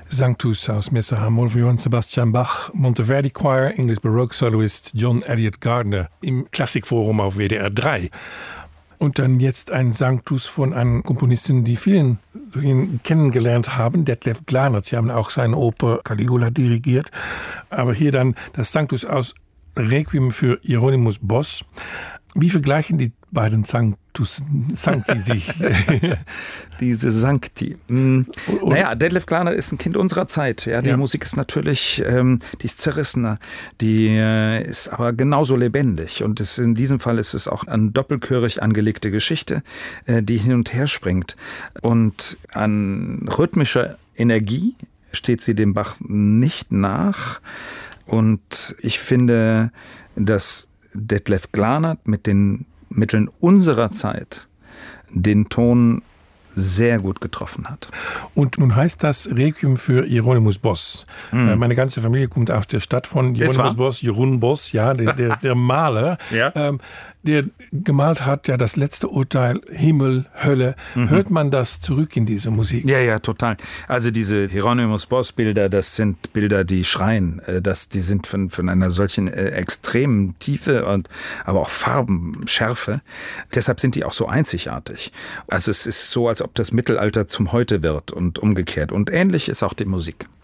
Sanctus aus Messe H-Moll für Johann Sebastian Bach, Monteverdi Choir, English Baroque Soloist John Elliott Gardner im Klassikforum auf WDR 3. Und dann jetzt ein Sanctus von einem Komponisten, die vielen kennengelernt haben, Detlef Glanert. Sie haben auch seine Oper Caligula dirigiert. Aber hier dann das Sanctus aus Requiem für Hieronymus Bosch. Wie vergleichen die beiden Sancti sich? Diese Sancti. Naja, Detlef Glanert ist ein Kind unserer Zeit. Ja, die Musik ist natürlich, die ist zerrissener, die ist aber genauso lebendig. Und in diesem Fall ist es auch eine doppelchörig angelegte Geschichte, die hin und her springt. Und an rhythmischer Energie steht sie dem Bach nicht nach. Und ich finde, dass Detlef Glanert mit den Mitteln unserer Zeit den Ton sehr gut getroffen hat. Und nun heißt das Requiem für Hieronymus Bosch. Meine ganze Familie kommt aus der Stadt von Hieronymus Bosch, Jeroen Bosch, ja, der Maler, der gemalt hat, ja, das letzte Urteil, Himmel, Hölle. Hört man das zurück in diese Musik? Ja, total. Also diese Hieronymus Bosch-Bilder, das sind Bilder, die schreien. Die sind von einer solchen extremen Tiefe und aber auch Farbenschärfe. Deshalb sind die auch so einzigartig. Also es ist so, als ob das Mittelalter zum Heute wird und umgekehrt. Und ähnlich ist auch die Musik.